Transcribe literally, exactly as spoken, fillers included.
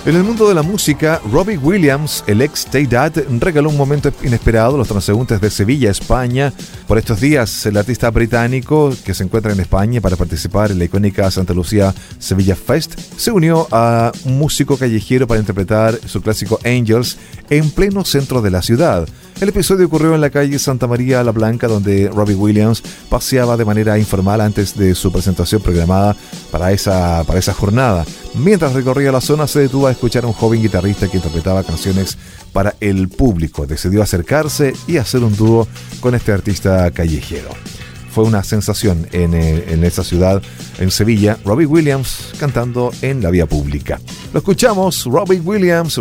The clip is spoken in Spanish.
En el mundo de la música, Robbie Williams, el ex Tay Dad, regaló un momento inesperado a los transeúntes de Sevilla, España. Por estos días, el artista británico, que se encuentra en España para participar en la icónica Santa Lucía Sevilla Fest, se unió a un músico callejero para interpretar su clásico Angels en pleno centro de la ciudad. El episodio ocurrió en la calle Santa María la Blanca, donde Robbie Williams paseaba de manera informal antes de su presentación programada para esa, para esa jornada. Mientras recorría la zona, se detuvo a escuchar a un joven guitarrista que interpretaba canciones para el público. Decidió acercarse y hacer un dúo con este artista callejero. Fue una sensación en, en esa ciudad, en Sevilla, Robbie Williams cantando en la vía pública. Lo escuchamos, Robbie Williams,